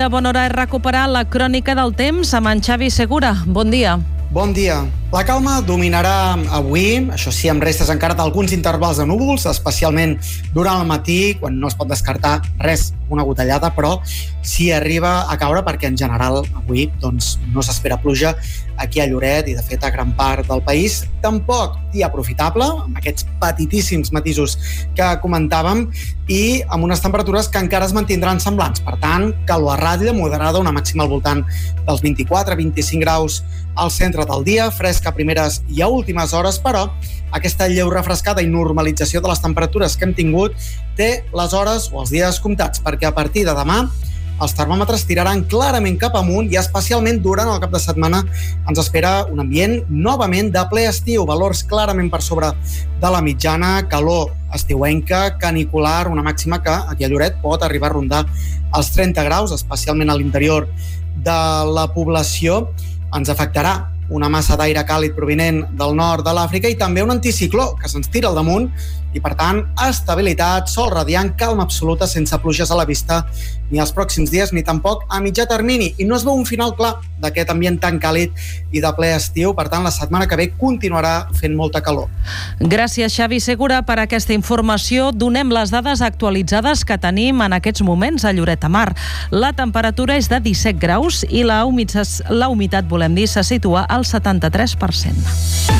Ara bona hora és recuperar la crònica del temps amb en Xavi Segura. Bon dia. Bon dia. La calma dominarà avui, això sí, amb restes encara d'alguns intervals de núvols, especialment durant el matí, quan no es pot descartar res, una gotellada, però sí arriba a caure perquè en general avui no s'espera pluja aquí a Lloret i de fet a gran part del país. Tampoc dia profitable, amb aquests petitíssims matisos que comentàvem i amb unes temperatures que encara es mantindran semblants. Per tant, calor ràtida moderada, una màxima al voltant dels 24-25 graus al centre del dia, fresc a primeres i a últimes hores, però aquesta lleu refrescada i normalització de les temperatures que hem tingut té les hores o els dies comptats, perquè a partir de demà els termòmetres tiraran clarament cap amunt i especialment durant el cap de setmana ens espera un ambient novament de ple estiu, valors clarament per sobre de la mitjana, calor estiuenca, canicular, una màxima que aquí a Lloret pot arribar a rondar els 30 graus, especialment a l'interior de la població. Ens afectarà una massa d'aire càlid provinent del nord de l'Àfrica i també un anticicló que se'ns tira al damunt i, per tant, estabilitat, sol radiant, calma absoluta, sense pluges a la vista ni els pròxims dies ni tampoc a mitjà termini. I no es veu un final clar d'aquest ambient tan càlid i de ple estiu. Per tant, la setmana que ve continuarà fent molta calor. Gràcies, Xavi Segura, per aquesta informació. Donem les dades actualitzades que tenim en aquests moments a Lloret de Mar. La temperatura és de 17 graus i la humitat, volem dir, se situa al 73%.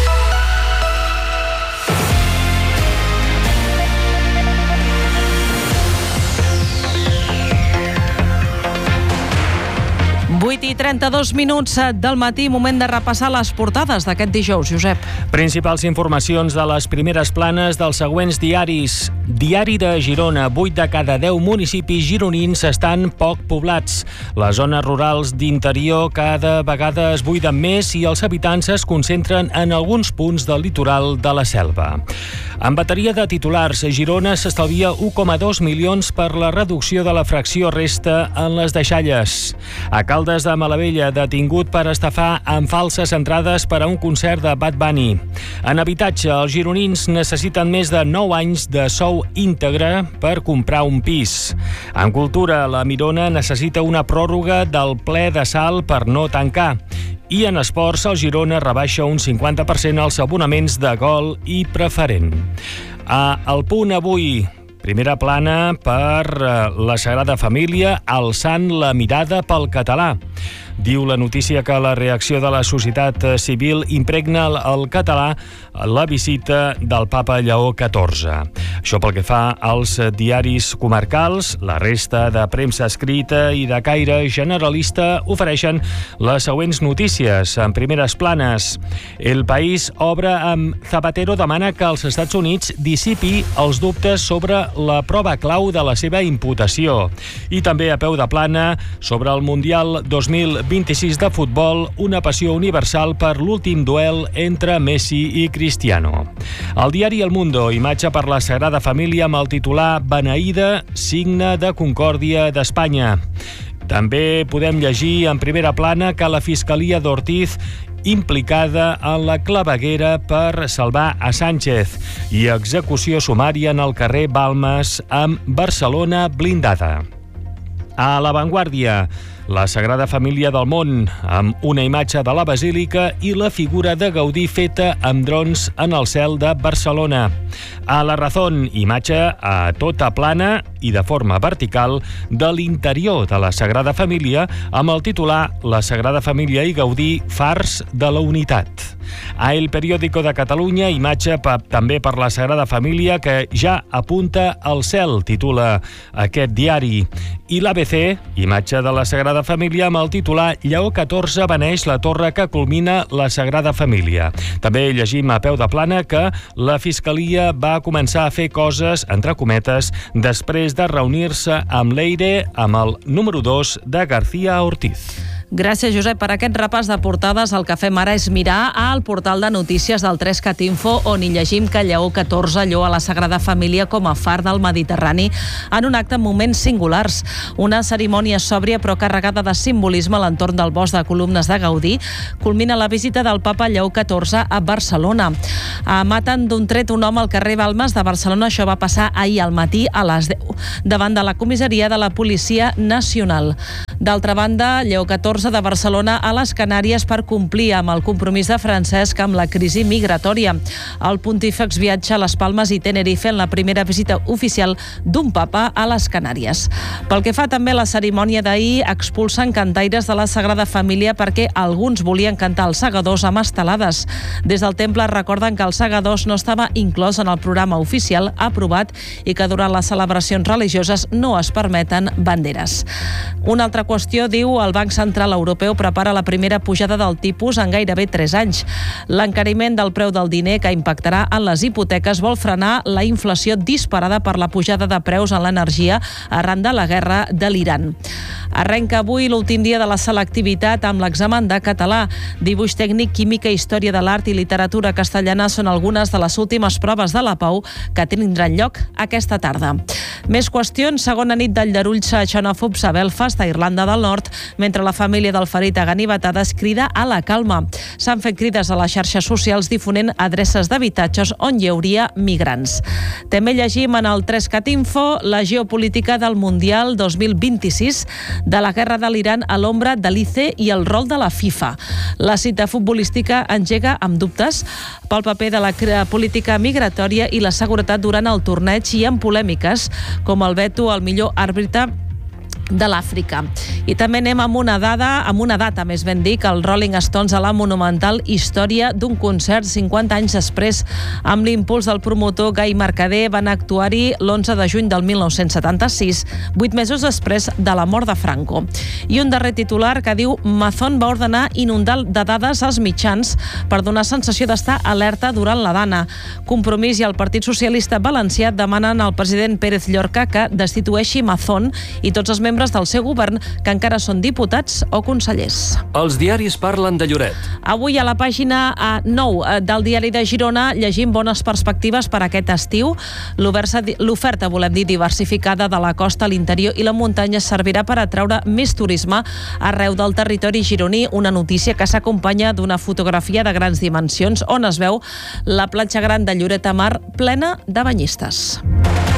I 32 minuts del matí, moment de repassar les portades d'aquest dijous, Josep. Principals informacions de les primeres planes dels següents diaris. Diari de Girona, 8 de cada 10 municipis gironins estan poc poblats. Les zones rurals d'interior cada vegada es buiden més i els habitants es concentren en alguns punts del litoral de la Selva. En bateria de titulars, Girona s'estalvia 1,2 milions per la reducció de la fracció resta en les deixalles. A Caldes de Malavella, detingut per estafar amb falses entrades per a un concert de Bad Bunny. En habitatge, els gironins necessiten més de 9 anys de sou íntegre per comprar un pis. En cultura, la Mirona necessita una pròrroga del ple de sal per no tancar. I en esports, el Girona rebaixa un 50% els abonaments de Gol i Preferent. Al Punt avui, primera plana per la Sagrada Família alçant la mirada pel català. Diu la notícia que la reacció de la societat civil impregna el català a la visita del papa Lleó XIV. Això pel que fa als diaris comarcals. La resta de premsa escrita i de caire generalista ofereixen les següents notícies en primeres planes. El País obre amb Zapatero demana que els Estats Units dissipi els dubtes sobre la prova clau de la seva imputació. I també a peu de plana sobre el Mundial 2026 de futbol, una passió universal per l'últim duel entre Messi i Cristiano. El diari El Mundo, imatge per la Sagrada Família amb el titular Beneïda, signe de concòrdia d'Espanya. També podem llegir en primera plana que la Fiscalia d'Ortiz implicada en la claveguera per salvar a Sánchez i execució sumària en el carrer Balmes amb Barcelona blindada. A La Vanguardia, la Sagrada Família del Món, amb una imatge de la Basílica i la figura de Gaudí feta amb drons en el cel de Barcelona. A La Razón, imatge a tota plana i de forma vertical de l'interior de la Sagrada Família amb el titular La Sagrada Família i Gaudí, fars de la unitat. A El Periódico de Catalunya, imatge també per la Sagrada Família que ja apunta al cel, titula aquest diari. I l'ABC, imatge de la Sagrada Família amb el titular Lleó XIV beneix la torre que culmina la Sagrada Família. També llegim a peu de plana que la Fiscalia va començar a fer coses, entre cometes, després de reunir-se amb Leire, amb el número 2 de García Ortiz. Gràcies, Josep, per aquest repàs de portades. El que fem ara és mirar al portal de notícies del 3CAT-Info, on hi llegim que Lleó XIV lloa la Sagrada Família com a far del Mediterrani en un acte en moments singulars. Una cerimònia sòbria però carregada de simbolisme a l'entorn del bosc de columnes de Gaudí culmina la visita del papa Lleó XIV a Barcelona. Maten d'un tret un home al carrer Balmes de Barcelona. Això va passar ahir al matí a les 10 davant de la comissaria de la Policia Nacional. D'altra banda, Lleó XIV de Barcelona a les Canàries per complir amb el compromís de Francesc amb la crisi migratòria. El pontífex viatja a les Palmes i Tenerife en la primera visita oficial d'un papa a les Canàries. Pel que fa també a la cerimònia d'ahir, expulsen cantaires de la Sagrada Família perquè alguns volien cantar els segadors amb estelades. Des del temple recorden que els segadors no estava inclòs en el programa oficial aprovat i que durant les celebracions religioses no es permeten banderes. Una altra qüestió, diu, el Banc Central Europeu prepara la primera pujada del tipus en gairebé 3 anys. L'encariment del preu del diner que impactarà en les hipoteques vol frenar la inflació disparada per la pujada de preus en l'energia arran de la guerra de l'Iran. Arrenca avui l'últim dia de la selectivitat amb l'examen de català. Dibuix tècnic, química, història de l'art i literatura castellana són algunes de les últimes proves de la Pau que tindran lloc aquesta tarda. Més qüestions. Segona nit del llarull-se xenòfobs a Belfast, a Irlanda del Nord, mentre la família del ferit a ganivetades crida a la calma. S'han fet crides a les xarxes socials difonent adreces d'habitatges on hi hauria migrants. També llegim en el 3CAT-Info la geopolítica del Mundial 2026, de la guerra de l'Iran a l'ombra de l'ICE i el rol de la FIFA. La cita futbolística engega amb dubtes pel paper de la política migratòria i la seguretat durant el torneig i amb polèmiques com el veto al millor àrbitre de l'Àfrica. I també anem amb una data, més ben dit, el Rolling Stones a la monumental història d'un concert 50 anys després. Amb l'impuls del promotor Gai Mercader van actuar-hi l'11 de juny del 1976, 8 mesos després de la mort de Franco. I un darrer titular que diu Mazón va ordenar inundar de dades als mitjans per donar sensació d'estar alerta durant la dana. Compromís i el Partit Socialista Valencià demanen al president Pérez Llorca que destitueixi Mazón i tots els membres del seu govern que encara són diputats o consellers. Els diaris parlen de Lloret. Avui a la pàgina 9 del diari de Girona llegim bones perspectives per aquest estiu. L'oferta, volem dir, diversificada de la costa a l'interior i la muntanya servirà per atraure més turisme arreu del territori gironí, una notícia que s'acompanya d'una fotografia de grans dimensions on es veu la platja gran de Lloret de Mar plena de banyistes.